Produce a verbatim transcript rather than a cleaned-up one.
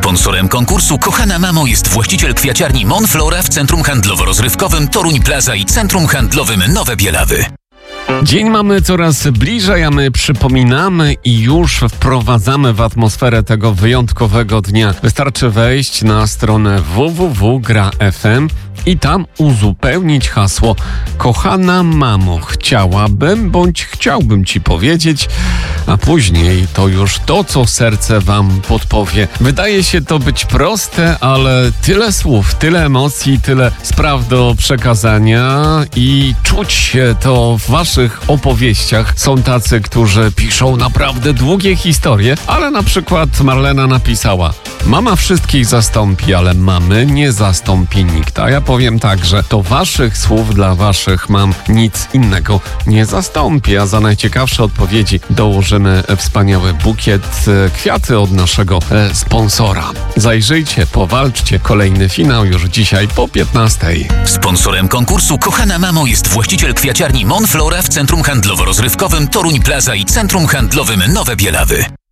Sponsorem konkursu Kochana Mamo jest właściciel kwiaciarni Monflora w Centrum Handlowo-Rozrywkowym Toruń Plaza i Centrum Handlowym Nowe Bielawy. Dzień mamy coraz bliżej, a my przypominamy i już wprowadzamy w atmosferę tego wyjątkowego dnia. Wystarczy wejść na stronę w w w kropka gra kropka f m i tam uzupełnić hasło Kochana mamo, chciałabym bądź chciałbym ci powiedzieć, a później to już to, co serce wam podpowie. Wydaje się to być proste, ale tyle słów, tyle emocji, tyle spraw do przekazania i czuć się to w waszych opowieściach. Są tacy, którzy piszą naprawdę długie historie, ale na przykład Marlena napisała: mama wszystkich zastąpi, ale mamy nie zastąpi nikt. A ja powiem tak, że to waszych słów dla waszych mam nic innego nie zastąpi. A za najciekawsze odpowiedzi dołożymy wspaniały bukiet, kwiaty od naszego e, sponsora. Zajrzyjcie, powalczcie. Kolejny finał już dzisiaj po piętnastej. Sponsorem konkursu Kochana Mamo jest właściciel kwiaciarni Monflora w Centrum Handlowo-Rozrywkowym Toruń Plaza i Centrum Handlowym Nowe Bielawy.